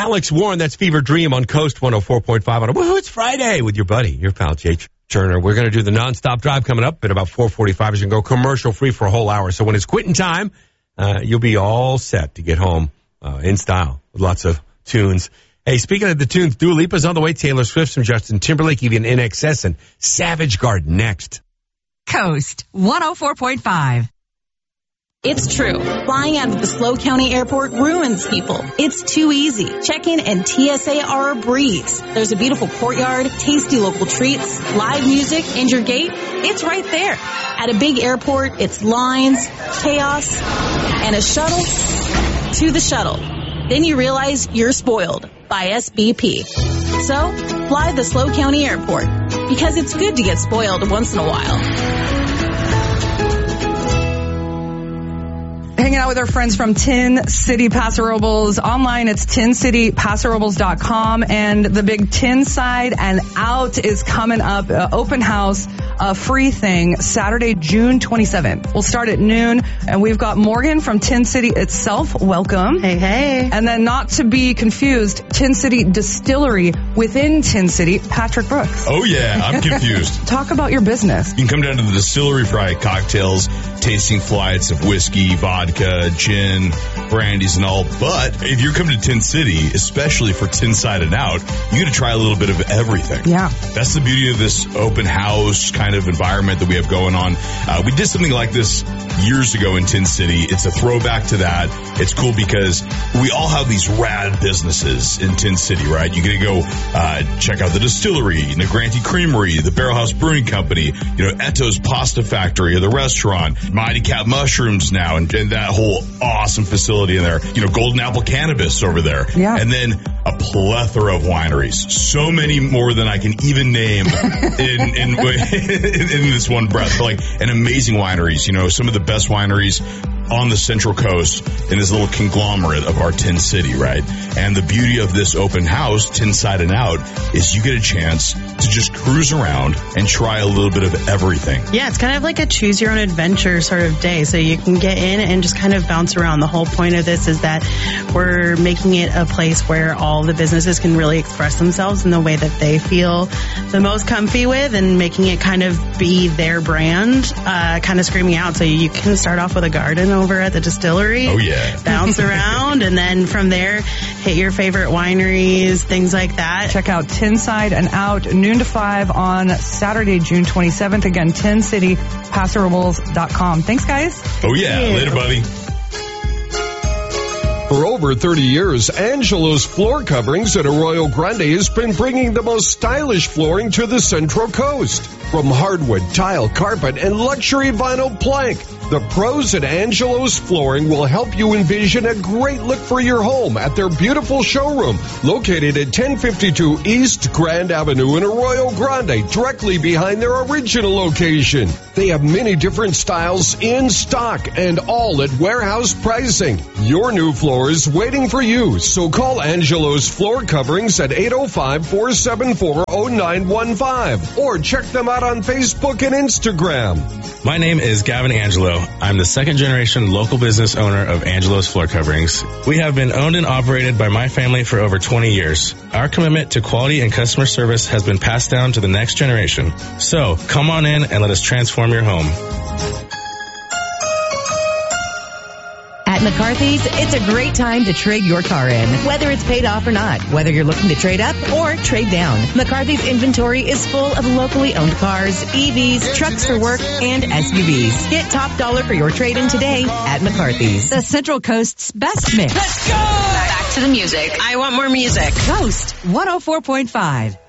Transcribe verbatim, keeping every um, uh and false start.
Alex Warren, that's Fever Dream on Coast one oh four point five. On a, woohoo, it's Friday with your buddy, your pal, Jay Turner. We're going to do the nonstop drive coming up at about four forty-five. As you can go commercial free for a whole hour. So when it's quitting time, uh, you'll be all set to get home uh, in style with lots of tunes. Hey, speaking of the tunes, Dua Lipa's on the way. Taylor Swift, some Justin Timberlake, even In Excess, and Savage Garden next. Coast one oh four point five. It's true. Flying out of the SLO County Airport ruins people. It's too easy. Check-in and T S A are a breeze. There's a beautiful courtyard, tasty local treats, live music, and your gate, it's right there. At a big airport, it's lines, chaos, and a shuttle to the shuttle. Then you realize you're spoiled by S B P. So, fly the SLO County Airport, because it's good to get spoiled once in a while. Hanging out with our friends from Tin City Paso Robles. Online, it's tin city paso robles dot com. And the big Tin Side and Out is coming up. Uh, open house, a free thing, Saturday, June twenty-seventh. We'll start at noon. And we've got Morgan from Tin City itself. Welcome. Hey, hey. And then, not to be confused, Tin City Distillery within Tin City, Patrick Brooks. Oh, yeah. I'm confused. Talk about your business. You can come down to the distillery for cocktails, tasting flights of whiskey, vodka, gin, brandies, and all. But if you're coming to Tin City, especially for Tin Side and Out, you got to try a little bit of everything. Yeah. That's the beauty of this open house kind of environment that we have going on. Uh, we did something like this years ago in Tin City. It's a throwback to that. It's cool because we all have these rad businesses in Tin City, right? You get to go uh, check out the distillery, Negranti Creamery, the Barrel House Brewing Company, you know, Eto's Pasta Factory, or the restaurant, Mighty Cat Mushrooms now, and, and that whole awesome facility in there. You know, Golden Apple Cannabis over there. Yeah. And then a plethora of wineries. So many more than I can even name in, in, in this one breath. But like, and amazing wineries. You know, some of the best wineries on the Central Coast in this little conglomerate of our Tin City, right? And the beauty of this open house, Tin Side and Out, is you get a chance to just cruise around and try a little bit of everything. Yeah, it's kind of like a choose your own adventure sort of day. So you can get in and just kind of bounce around. The whole point of this is that we're making it a place where all the businesses can really express themselves in the way that they feel the most comfy with, and making it kind of be their brand, uh, kind of screaming out. So you can start off with a garden over at the distillery. Oh, yeah. Bounce around, and then from there, hit your favorite wineries, things like that. Check out Tin Side and Out, noon to five on Saturday, June twenty-seventh. Again, tin city paso robles dot com. Thanks, guys. Oh, yeah. Later, buddy. For over thirty years, Angelo's Floor Coverings at Arroyo Grande has been bringing the most stylish flooring to the Central Coast. From hardwood, tile, carpet, and luxury vinyl plank, the pros at Angelo's Flooring will help you envision a great look for your home at their beautiful showroom located at ten fifty-two East Grand Avenue in Arroyo Grande, directly behind their original location. They have many different styles in stock and all at warehouse pricing. Your new floor is waiting for you, so call Angelo's Floor Coverings at eight oh five, four seven four, oh nine one five or check them out on Facebook and Instagram. My name is Gavin Angelo. I'm the second generation local business owner of Angelo's Floor Coverings. We have been owned and operated by my family for over twenty years. Our commitment to quality and customer service has been passed down to the next generation. So come on in and let us transform your home. At McCarthy's, it's a great time to trade your car in, whether it's paid off or not, whether you're looking to trade up or trade down. McCarthy's inventory is full of locally owned cars, E Vs, trucks for work, and S U Vs. Get top dollar for your trade-in today at McCarthy's, the Central Coast's best mix. Let's go! Back to the music. I want more music. Coast one oh four point five.